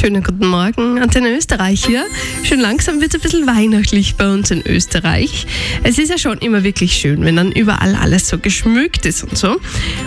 Schönen guten Morgen, Antenne Österreich hier. Schon langsam wird es ein bisschen weihnachtlich bei uns in Österreich. Es ist ja schon immer wirklich schön, wenn dann überall alles so geschmückt ist und so.